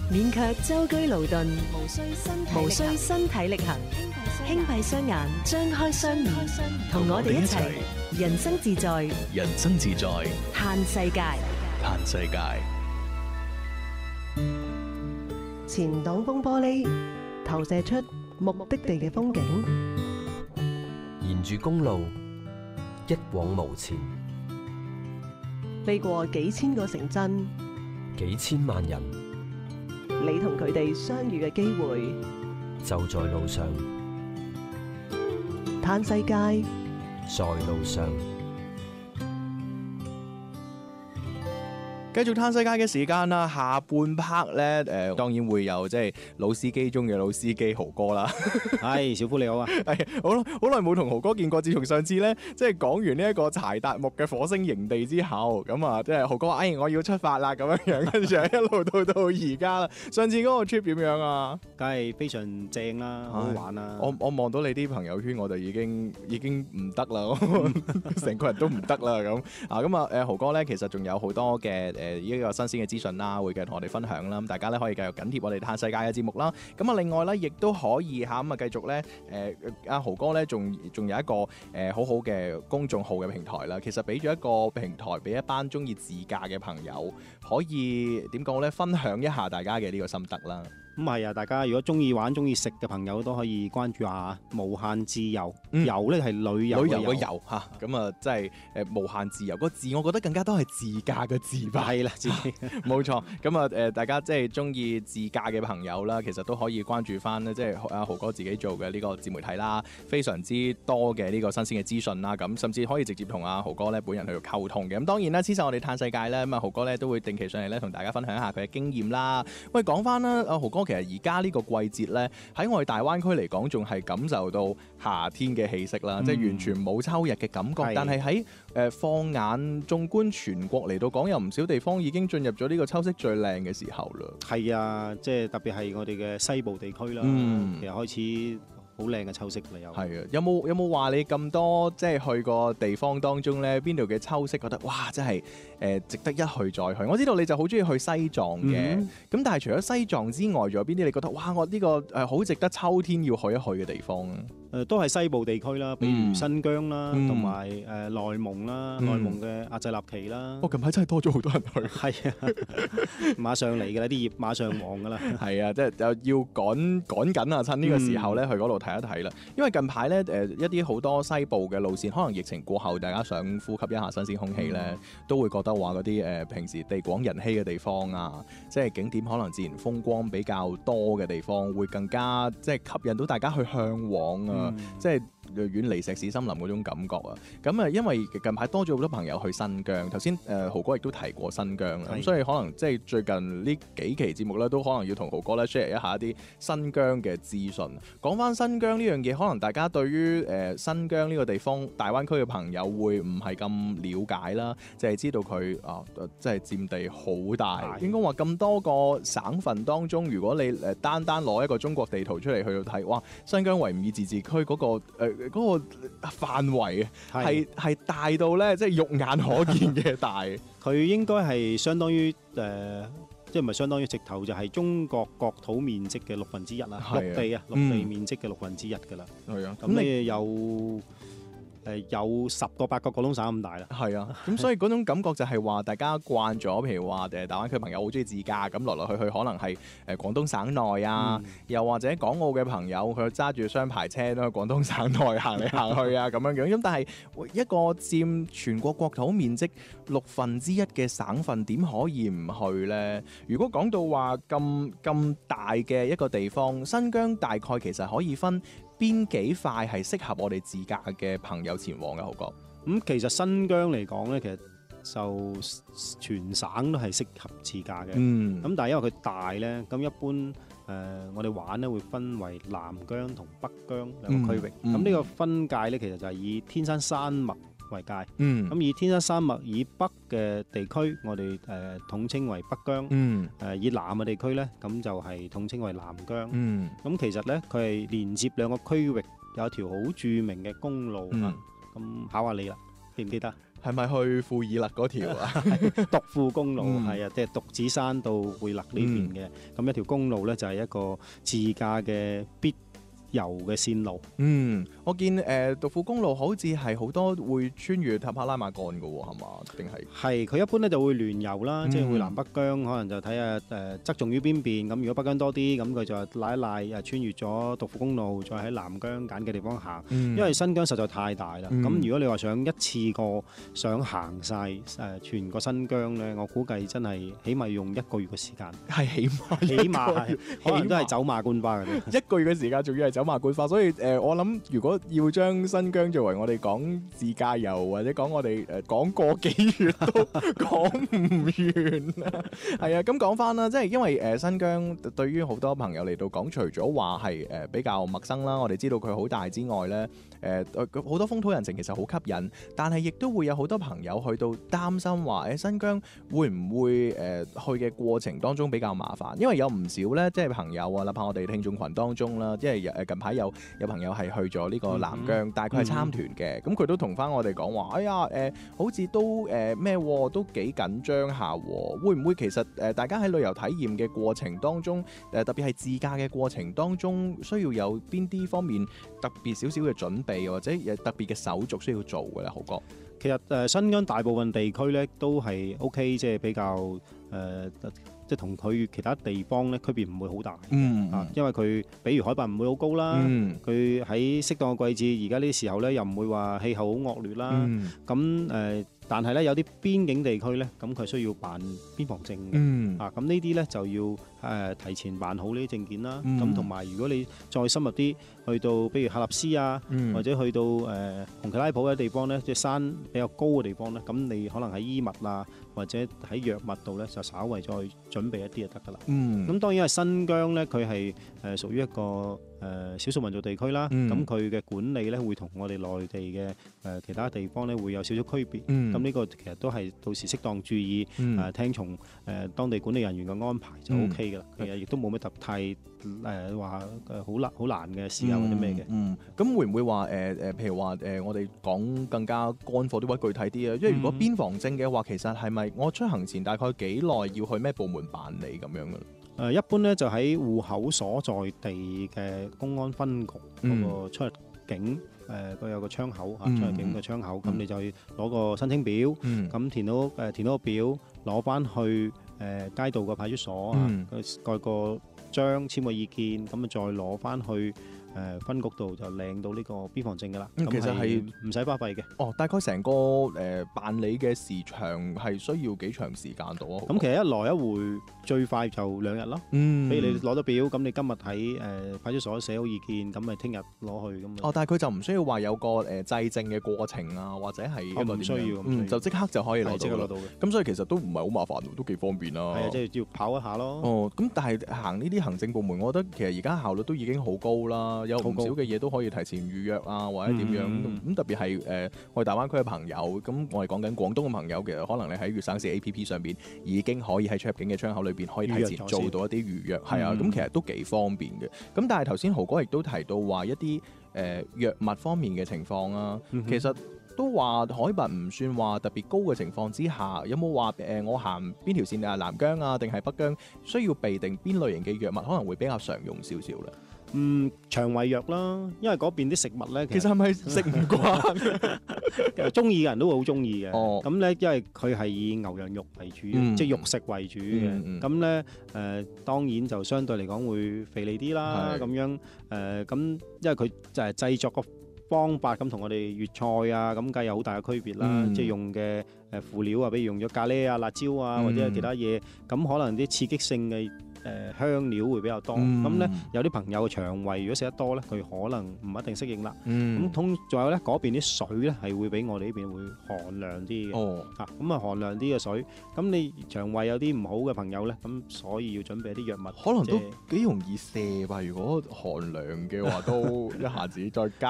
免卻舟車勞頓，無需身體力行，輕閉雙眼，張開雙耳，同我哋一齊人生自在， 人生自在， 嘆世界。 嘆世界。 前擋風玻璃投射出目的地嘅風景， 沿住公路一往無前， 飛過幾千個城鎮， 幾千萬人， 你同佢哋相遇嘅機會就在路上。 嘆世界， 在路上。 繼續嘆世界嘅時間啦，下半 part 咧，當然會有即係老司機中嘅老司機豪哥啦。 係小夫你好啊， 係好耐冇同豪哥見過，自從上次咧即係講完呢一個柴達木嘅火星營地之後，咁啊即係豪哥話，我要出發啦咁樣樣，跟住一路到而家啦。上次嗰個 trip 點樣啊？ 梗係非常正啦，好好玩啦。 我望到你啲朋友圈，我就已經唔得啦，成個人都唔得啦咁啊咁啊豪哥咧，其實仲有好多嘅。呢個新鮮嘅資訊啦，會繼續同我哋分享啦。咁大家咧可以繼續緊貼我哋嘆世界嘅節目啦。咁啊，另外咧亦都可以嚇咁啊，繼續咧阿豪哥咧仲有一個好好嘅公眾號嘅平台啦。其實俾咗一個平台俾一班中意自駕嘅朋友，可以點講咧？分享一下大家嘅呢個心得啦。 咁係啊，大家如果中意玩、中意食嘅朋友都可以關注下無限自由。遊咧係旅遊嘅遊嚇，咁啊即係無限自由個字，我覺得更加多係自駕嘅字吧。 係啦，自己冇錯。咁啊大家即係中意自駕嘅朋友啦，其實都可以關注翻咧，即係阿豪哥自己做嘅呢個自媒體啦，非常之多嘅呢個新鮮嘅資訊啦。咁甚至可以直接同阿豪哥咧本人去溝通嘅。咁當然啦，黐實我哋嘆世界咧，咁啊豪哥咧都會定期上嚟咧同大家分享一下佢嘅經驗啦。喂，講翻啦，阿豪哥其實而家呢個季節咧喺我哋大灣區嚟講，仲係感受到夏天嘅氣息啦，即係完全冇秋日嘅感覺。但係喺放眼縱觀全國嚟到講，有唔少地方已經進入咗呢個秋色最靚嘅時候啦。 係啊，即係特別係我哋嘅西部地區啦，其實開始好靚嘅秋色嚟有。 係啊，有冇話你咁多即係去過地方當中咧，邊度嘅秋色覺得哇，真係值得一去再去？我知道你就好中意去西藏嘅，咁但係除咗西藏之外，仲有邊啲你覺得哇，我呢個好值得秋天要去一去嘅地方啊？ 都係西部地區啦，比如新疆啦，同埋內蒙啦，內蒙嘅阿濟納旗啦。 近排真係多咗好多人去。係啊，馬上嚟㗎啦，啲葉馬上黃㗎啦。 係啊，即係要趕緊啊！趁呢個時候咧，去嗰度睇一睇啦。因為近排咧一啲好多西部嘅路線，可能疫情過後，大家想呼吸一下新鮮空氣咧，都會覺得話嗰啲平時地廣人稀嘅地方啊，即係景點可能自然風光比較多嘅地方，會更加即係吸引到大家去向往啊！即係遠離石屎森林嗰種感覺啊！咁啊，因為近排多咗好多朋友去新疆，頭先豪哥亦都提過新疆啦，咁所以可能即係最近呢幾期節目咧，都可能要同豪哥咧 share 一下一啲新疆嘅資訊。講翻新疆呢樣嘢，可能大家對於新疆呢個地方大灣區嘅朋友會唔係咁了解啦，就係知道佢即係佔地好大，應該話咁多個省份當中，如果你單攞一個中國地圖出嚟去到睇，哇！新疆維吾爾自治區嗰個範圍係大到咧，即係肉眼可見嘅大。 佢應該係相當於即係唔係相當於直頭就係中國國土面積嘅1/6啦，陸地面積嘅1/6㗎啦。係啊，咁你有10個8個廣東省咁大啦。 係啊，咁所以嗰種感覺就係話大家慣咗，譬如話大灣區朋友好中意自駕，咁來去可能係廣東省內啊，又或者港澳嘅朋友佢揸住雙排車都去廣東省內行嚟行去啊咁樣樣。咁但係一個佔全國國土面積1/6嘅省份，點可以唔去呢？如果講到話咁大嘅一個地方，新疆大概其實可以分邊幾塊係適合我哋自駕嘅朋友前往嘅豪哥？ 其實新疆嚟講咧，其實就全省都係適合自駕嘅。咁但係因為佢大咧，咁一般我哋玩咧會分為南疆同北疆兩個區域。咁呢個分界咧，其實就係以天山山脈為界。咁以天山山脈以北嘅地區，我哋統稱為北疆。以南嘅地區咧，咁就係統稱為南疆。咁其實咧，佢係連接兩個區域，有一條好著名嘅公路啊。咁考下你啦，記唔記得？ 係咪去庫爾勒嗰條啊？ 獨庫公路嗯係啊，即係獨子山到貝勒呢邊嘅，咁一條公路咧就係一個自駕嘅必遊嘅線路。 我見獨庫公路好似係好多會穿越塔克拉瑪干嘅喎，係嘛？定係？ 係佢一般咧就會聯遊啦，即係會南北疆，可能就睇下側重於邊邊。咁如果北疆多啲，咁佢就拉一拉穿越咗獨庫公路，再喺南疆揀嘅地方行。因為新疆實在太大啦。咁如果你話想一次過想行晒全個新疆咧，我估計真係起碼用1個月嘅時間。 係起碼係可能都係走馬觀花嘅啫。 1個月嘅時間，仲要係走馬觀花，所以我諗如果要將新疆作為我哋講自駕遊或者講我哋講個幾月都講唔完啊！係啊，咁講翻啦，即係因為新疆對於好多朋友嚟到講，除咗話係比較陌生啦，我哋知道佢好大之外咧，好多風土人情其實好吸引，但係亦都會有好多朋友去到擔心話新疆會唔會去嘅過程當中比較麻煩，因為有唔少咧即係朋友啊，哪怕我哋聽眾群當中啦，即係近排有朋友係去咗呢個南疆，但係佢係參團嘅，咁佢都同翻我哋講話，哎呀好似都都幾緊張下，會唔會其實大家喺旅遊體驗嘅過程當中，特別係自駕嘅過程當中，需要有邊啲方面特別少少嘅準備，或者有特別嘅手續需要做嘅咧？豪哥， 其實新疆大部分地區咧都係 OK， 即係比較即係同佢其他地方咧區別唔會好大，因為佢比如海拔唔會好高啦，佢喺適當嘅季節，而家呢啲時候咧又唔會話氣候好惡劣啦，咁但係咧有啲邊境地區咧，咁佢需要辦邊防證嘅，咁呢啲咧就要提前辦好呢啲證件啦。咁同埋如果你再深入啲，去到比如喀納斯啊，或者去到紅旗拉普嘅地方咧，即係山比較高嘅地方咧，咁你可能喺衣物啊，或者喺藥物度咧，就稍為再準備一啲就得㗎啦。咁當然係新疆咧，佢係屬於一個少數民族地區啦。咁佢嘅管理咧會同我哋內地嘅其他地方咧會有少少區別。咁呢個其實都係到時適當注意，聽從當地管理人員嘅安排就 OK 㗎啦。其實亦都冇咩太話好難嘅事啊或者咩嘅。 咁會唔會話譬如話我哋講更加乾貨啲或者具體啲啊？因為如果邊防證嘅話，其實係咪我出行前大概幾耐要去咩部門辦理咁樣嘅？ 一般咧就喺戶口所在地嘅公安分局嗰個出入境佢有個窗口出入境嘅窗口，咁你就要攞個申請表，咁填到個表，攞翻去街道個派出所蓋個章簽個意見，咁啊再攞翻去分局度就領到呢個邊防證㗎啦。 其實係唔使花費嘅。 大概成個辦理嘅時長係需要幾長時間到啊？ 咁其實一來一回最快就2日咯。比如你攞咗表，咁你今日喺派出所寫好意見，咁咪聽日攞去咁。 但係佢就唔需要話有個制證嘅過程啊，或者係一個唔需要， 就即刻就可以攞到嘅。 咁所以其實都唔係好麻煩，都幾方便啦。 係啊，即係要跑一下咯。 咁但係行呢啲行政部門，我覺得其實而家效率都已經好高啦。有唔少嘅嘢都可以提前預約啊，或者點樣咁特別係我哋大灣區嘅朋友，咁我哋講緊廣東嘅朋友，其實可能你喺粵省市 APP 上邊已經可以喺出入境嘅窗口裏邊可以提前做到一啲預約，係啊，咁其實都幾方便嘅。咁但係頭先豪哥亦都提到話一啲藥物方面嘅情況啊，其實都話海拔唔算話特別高嘅情況之下，有冇話我行邊條線啊？南疆啊，定係北疆需要備定邊類型嘅藥物，可能會比較常用少少咧？ 腸胃藥啦，因為嗰邊啲食物咧， 其實係咪食唔慣？ 中意嘅人都會好中意嘅。咁咧，因為佢係以牛羊肉為主，即係肉食為主嘅。咁咧當然就相對嚟講會肥膩啲啦。咁樣咁，因為佢就係製作個方法咁同我哋粵菜啊咁計有好大嘅區別啦。即係用嘅輔料啊，比如用咗咖喱啊、辣椒啊，或者係其他嘢，咁可能啲刺激性嘅香料會比較多，咁咧有啲朋友嘅腸胃如果食得多咧，佢可能唔一定適應啦。咁仲有咧嗰邊啲水咧係會比我哋呢邊會寒涼啲嘅。咁啊寒涼啲嘅水，咁你腸胃有啲唔好嘅朋友咧，咁所以要準備一啲藥物。 可能都幾容易瀉吧？如果寒涼嘅話，都一下子再加